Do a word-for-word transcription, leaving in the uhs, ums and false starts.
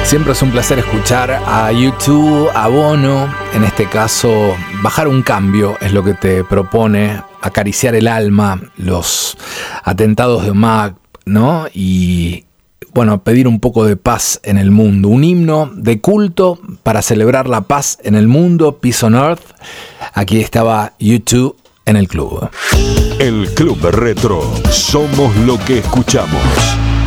Siempre es un placer escuchar a U dos, a Bono. En este caso, bajar un cambio es lo que te propone, acariciar el alma, los atentados de Omagh, ¿no? Y, bueno, pedir un poco de paz en el mundo. Un himno de culto para celebrar la paz en el mundo, Peace on Earth. Aquí estaba U dos en el club. El Club Retro. Somos lo que escuchamos.